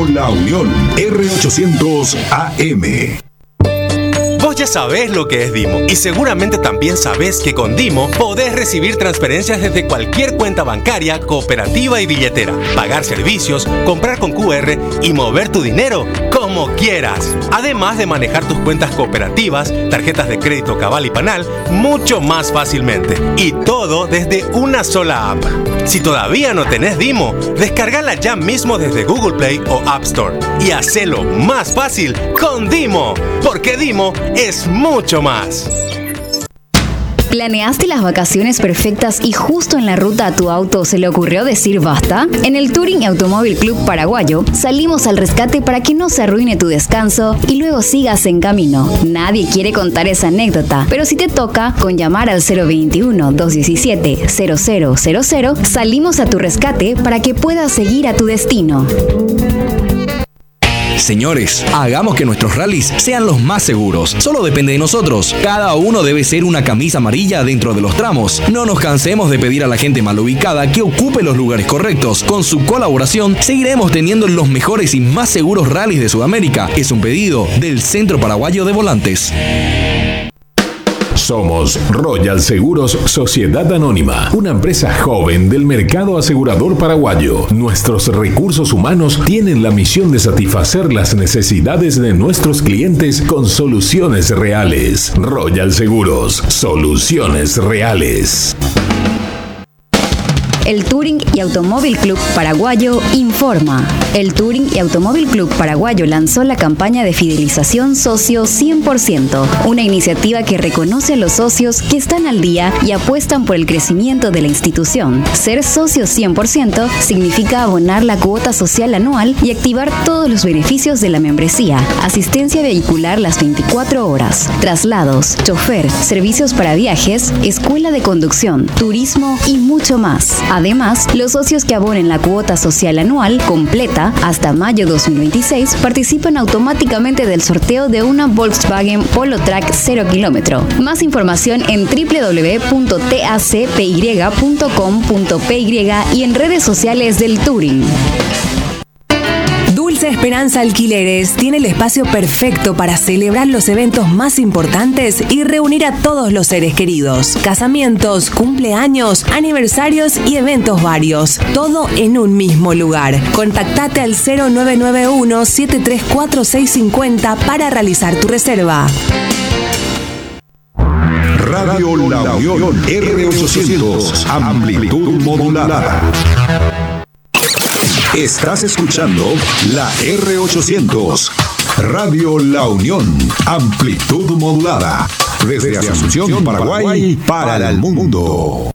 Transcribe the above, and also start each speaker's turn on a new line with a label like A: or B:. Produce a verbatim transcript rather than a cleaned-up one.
A: La Unión, R ochocientos A M.
B: Vos ya sabés lo que es Dimo y seguramente también sabés que con Dimo podés recibir transferencias desde cualquier cuenta bancaria, cooperativa y billetera, pagar servicios, comprar con Q R y mover tu dinero como quieras. Además de manejar tus cuentas cooperativas, tarjetas de crédito Cabal y Panal mucho más fácilmente. Y todo desde una sola app. Si todavía no tenés Dimo, descargala ya mismo desde Google Play o App Store y hacelo más fácil con Dimo, porque Dimo es mucho más.
C: ¿Planeaste las vacaciones perfectas y justo en la ruta a tu auto se le ocurrió decir basta? En el Touring y Automóvil Club Paraguayo salimos al rescate para que no se arruine tu descanso y luego sigas en camino. Nadie quiere contar esa anécdota, pero si te toca, con llamar al cero veintiuno, doscientos diecisiete, cero cero cero cero, salimos a tu rescate para que puedas seguir a tu destino.
D: Señores, hagamos que nuestros rallies sean los más seguros. Solo depende de nosotros. Cada uno debe ser una camisa amarilla dentro de los tramos. No nos cansemos de pedir a la gente mal ubicada que ocupe los lugares correctos. Con su colaboración, seguiremos teniendo los mejores y más seguros rallies de Sudamérica. Es un pedido del Centro Paraguayo de Volantes.
A: Somos Royal Seguros Sociedad Anónima, una empresa joven del mercado asegurador paraguayo. Nuestros recursos humanos tienen la misión de satisfacer las necesidades de nuestros clientes con soluciones reales. Royal Seguros, soluciones reales.
C: El Touring y Automóvil Club Paraguayo informa. El Touring y Automóvil Club Paraguayo lanzó la campaña de fidelización socio cien por ciento, una iniciativa que reconoce a los socios que están al día y apuestan por el crecimiento de la institución. Ser socio cien por ciento significa abonar la cuota social anual y activar todos los beneficios de la membresía: asistencia vehicular las veinticuatro horas, traslados, chofer, servicios para viajes, escuela de conducción, turismo y mucho más. Además, los socios que abonen la cuota social anual completa hasta mayo dos mil veintiséis participan automáticamente del sorteo de una Volkswagen Polo Track cero kilómetro. Más información en doble u doble u doble u punto t a c p y punto com punto p y y en redes sociales del Touring.
E: Dulce Esperanza Alquileres tiene el espacio perfecto para celebrar los eventos más importantes y reunir a todos los seres queridos. Casamientos, cumpleaños, aniversarios y eventos varios. Todo en un mismo lugar. Contactate al cero nueve nueve uno, siete tres cuatro, seis cinco cero para realizar tu reserva.
A: Radio La Unión, R ochocientos, amplitud modulada. Estás escuchando la R ochocientos, Radio La Unión, amplitud modulada, desde Asunción, Paraguay, para el mundo.